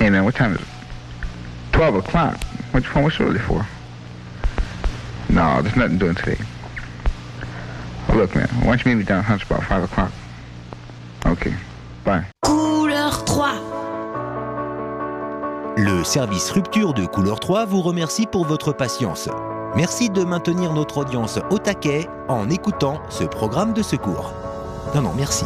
Hey man, what time is it? 12 o'clock. What's early for? No, there's nothing doing today. Well, look, man, why don't you meet me down Hunts about 5 o'clock? Okay, bye. Couleur 3. Le service Rupture de Couleur 3 vous remercie pour votre patience. Merci de maintenir notre audience au taquet en écoutant ce programme de secours. Non, merci.